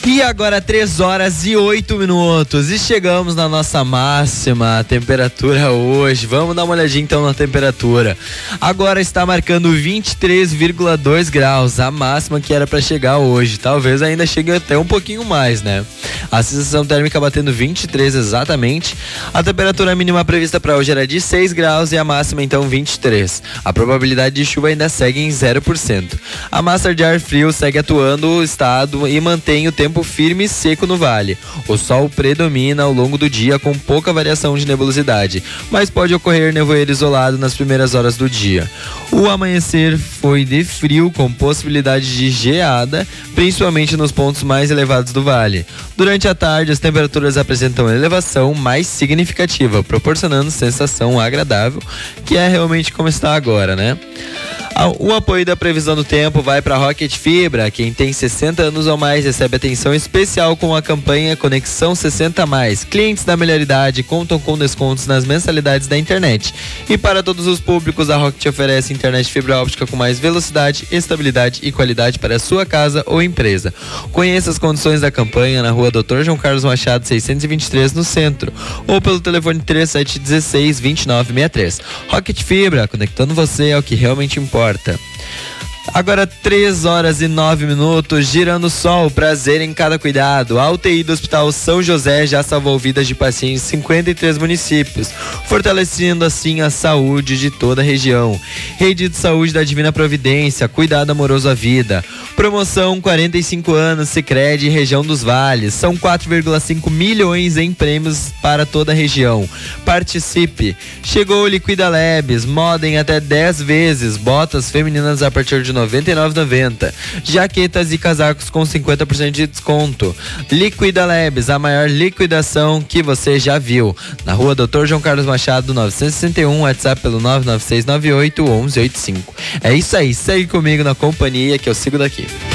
E agora 3 horas e 8 minutos e chegamos na nossa máxima temperatura hoje. Vamos dar uma olhadinha então na temperatura. Agora está marcando 23,2 graus, a máxima que era para chegar hoje. Talvez ainda chegue até um pouquinho mais, né? A sensação térmica batendo 23 exatamente. A temperatura mínima prevista para hoje era de 6 graus e a máxima então 23. A probabilidade de chuva ainda segue em 0%. A massa de ar frio segue atuando no estado e mantém o tempo firme e seco no vale. O sol predomina ao longo do dia com pouca variação de nebulosidade, mas pode ocorrer nevoeiro isolado nas primeiras horas do dia. O amanhecer foi de frio com possibilidade de geada, principalmente nos pontos mais elevados do vale. Durante a tarde, as temperaturas apresentam elevação mais significativa, proporcionando sensação agradável, que é realmente como está agora, né? O apoio da previsão do tempo vai para Rocket Fibra. Quem tem 60 anos ou mais recebe atenção especial com a campanha Conexão 60+. Clientes da melhor idade contam com descontos nas mensalidades da internet. E para todos os públicos, a Rocket oferece internet fibra óptica com mais velocidade, estabilidade e qualidade para a sua casa ou empresa. Conheça as condições da campanha na rua Dr. João Carlos Machado 623 no centro ou pelo telefone 3716-2963. Rocket Fibra, conectando você ao que realmente importa. Agora 3 horas e 9 minutos, girando o sol, prazer em cada cuidado. A UTI do Hospital São José já salvou vidas de pacientes em 53 municípios, fortalecendo assim a saúde de toda a região. Rede de Saúde da Divina Providência, cuidado amoroso à vida. Promoção 45 anos, Sicredi Região dos Vales. São 4,5 milhões em prêmios para toda a região. Participe. Chegou o Liquida Labs, moda em até 10 vezes, botas femininas a partir de R$ 99,90. Jaquetas e casacos com 50% de desconto. Liquida Labs, a maior liquidação que você já viu. Na rua Dr. João Carlos Machado, 961, WhatsApp pelo 99698-1185. É isso aí, segue comigo na companhia que eu sigo daqui.